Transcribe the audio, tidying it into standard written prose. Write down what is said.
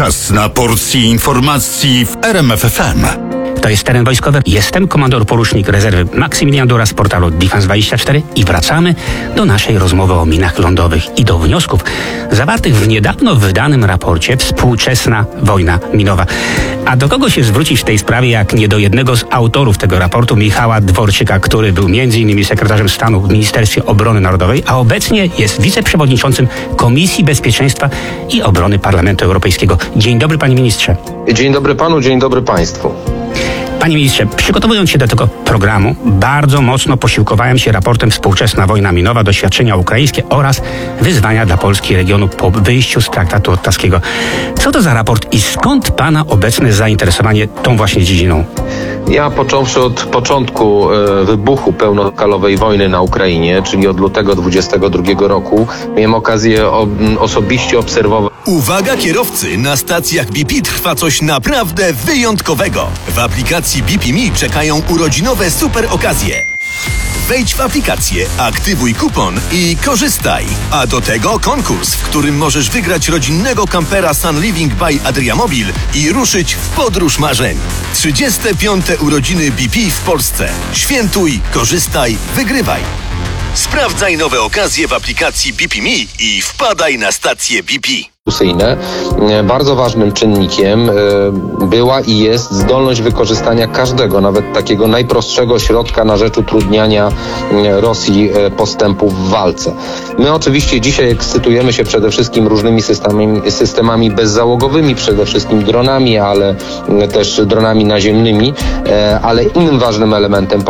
Czas na porcję informacji w RMF FM. To jest Teren Wojskowy. Jestem komandor porucznik rezerwy Maksymilian Dura z portalu Defense24 i wracamy do naszej rozmowy o minach lądowych i do wniosków zawartych w niedawno wydanym raporcie Współczesna wojna minowa. A do kogo się zwrócić w tej sprawie, jak nie do jednego z autorów tego raportu, Michała Dworczyka, który był m.in. sekretarzem stanu w Ministerstwie Obrony Narodowej, a obecnie jest wiceprzewodniczącym Komisji Bezpieczeństwa i Obrony Parlamentu Europejskiego. Dzień dobry, panie ministrze. Dzień dobry panu, dzień dobry państwu. Panie ministrze, przygotowując się do tego programu, bardzo mocno posiłkowałem się raportem Współczesna wojna minowa, doświadczenia ukraińskie oraz wyzwania dla Polski i regionu po wyjściu z traktatu ottaskiego. Co to za raport i skąd pana obecne zainteresowanie tą właśnie dziedziną? Ja począwszy od początku wybuchu pełnoskalowej wojny na Ukrainie, czyli od lutego 2022 roku, miałem okazję osobiście obserwować. Uwaga kierowcy, na stacjach BP trwa coś naprawdę wyjątkowego. W aplikacji BP.me czekają urodzinowe super okazje. Wejdź w aplikację, aktywuj kupon i korzystaj. A do tego konkurs, w którym możesz wygrać rodzinnego kampera Sun Living by Adriamobil i ruszyć w podróż marzeń. 35. urodziny BP w Polsce. Świętuj, korzystaj, wygrywaj. Sprawdzaj nowe okazje w aplikacji BP.me i wpadaj na stację BP. Bardzo ważnym czynnikiem była i jest zdolność wykorzystania każdego, nawet takiego najprostszego środka na rzecz utrudniania Rosji postępów w walce. My oczywiście dzisiaj ekscytujemy się przede wszystkim różnymi systemami bezzałogowymi, przede wszystkim dronami, ale też dronami naziemnymi, ale innym ważnym elementem